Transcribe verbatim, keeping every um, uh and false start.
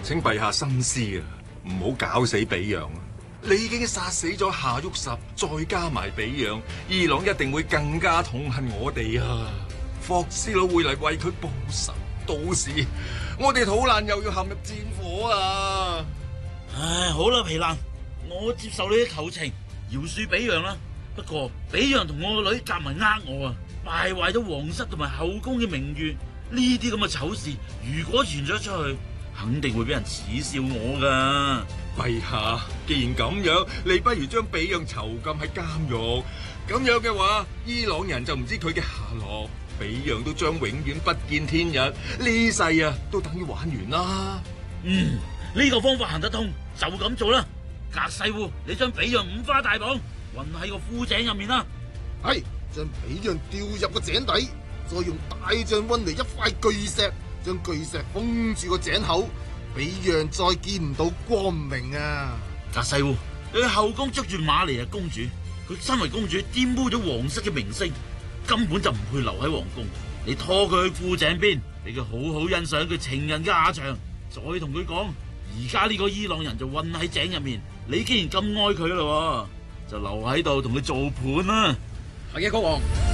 請陛下深思啊，唔好搞死比讓啊！你已經殺死咗夏沃什，再加埋比讓，伊朗一定會更加痛恨我哋啊！霍斯佬會嚟為佢報仇，到時我哋土蘭又要陷入戰火啊！ 唉，好啦，皮蘭，我接受你嘅求情，饒恕比讓啦。不過比讓同我個女夾埋呃我啊，敗壞咗皇室同埋後宮嘅名譽，呢啲咁嘅醜事，如果傳咗出去，肯定會俾人恥笑我噶。 陛下，既然咁樣，你不如將比讓囚禁喺監獄，咁樣嘅話，伊朗人就唔知佢嘅下落，比讓都將永遠不見天日，呢世啊都等於玩完啦。 嗯，呢個方法行得通，就咁做啦。格西烏，你將比讓五花大綁，混喺個枯井入面啦。 係，將比讓掉入個井底，再用大象運嚟一塊巨石，將巨石封住個井口，比讓再見唔到光明啊！ 格西烏，你去後宮捉住瑪利亞公主，佢身為公主玷污咗皇室嘅名聲，根本就唔配留喺皇宮。你拖佢去枯井邊，俾佢好好欣賞佢情人嘅下場，再同佢講，而家呢個伊朗人就混喺井入面，你既然咁愛佢啦，就留喺度同佢做伴啦。 係嘅，國王。